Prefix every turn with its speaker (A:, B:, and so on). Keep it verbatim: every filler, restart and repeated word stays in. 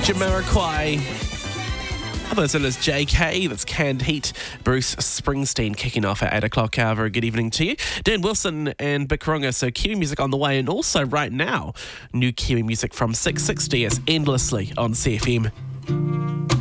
A: Jamiroquai. Otherwise known as J K, that's Canned Heat. Bruce Springsteen kicking off at eight o'clock hour. Very good evening to you. Dan Wilson and Bikaronga, so Kiwi music on the way. And also right now, new Kiwi music from six sixty is Endlessly on C F M.